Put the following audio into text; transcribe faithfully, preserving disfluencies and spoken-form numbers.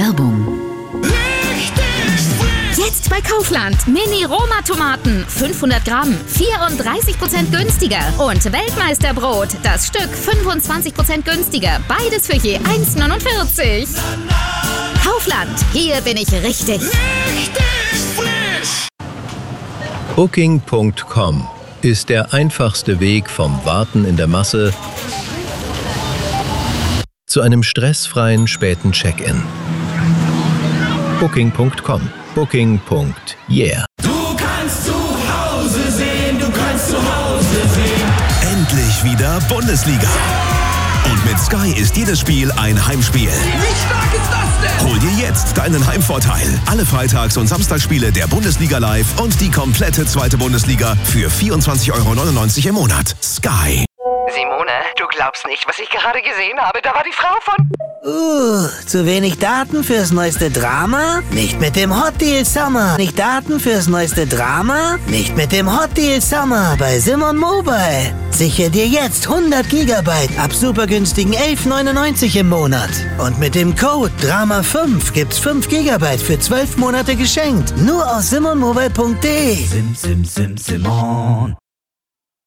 Werbung. Jetzt bei Kaufland. Mini-Roma-Tomaten. fünfhundert Gramm. vierunddreißig Prozent günstiger. Und Weltmeisterbrot. Das Stück fünfundzwanzig Prozent günstiger. Beides für je eins neunundvierzig. Kaufland. Hier bin ich richtig. Richtig frisch. Booking Punkt com ist der einfachste Weg vom Warten in der Masse zu einem stressfreien späten Check-in. Booking Punkt com. Booking. Yeah. Du kannst zu Hause sehen, du kannst zu Hause sehen. Endlich wieder Bundesliga. Und mit Sky ist jedes Spiel ein Heimspiel. Wie stark ist das denn? Hol dir jetzt deinen Heimvorteil. Alle Freitags- und Samstagsspiele der Bundesliga live und die komplette zweite Bundesliga für vierundzwanzig Euro neunundneunzig im Monat. Sky. Simone, du glaubst nicht, was ich gerade gesehen habe. Da war die Frau von... Uh, zu wenig Daten fürs neueste Drama? Nicht mit dem Hot Deal Summer. Nicht Daten fürs neueste Drama? Nicht mit dem Hot Deal Summer bei Simon Mobile. Sichere dir jetzt hundert Gigabyte ab super günstigen elf neunundneunzig im Monat. Und mit dem Code Drama fünf gibt's fünf Gigabyte für zwölf Monate geschenkt. Nur auf simon mobile punkt de. Sim, sim, sim, Simon.